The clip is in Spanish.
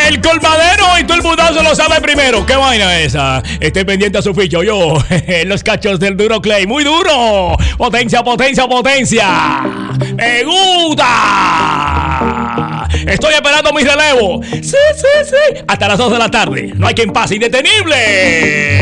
El colmadero y todo el mundazo lo sabe primero. ¿Qué vaina esa? Esté pendiente a su ficho. Yo, los cachos del Duro Clay. Muy duro. Potencia, potencia, potencia. Me gusta. Estoy esperando mi relevo. Sí, sí, sí. Hasta las 2 de la tarde. No hay quien pase. Indetenible.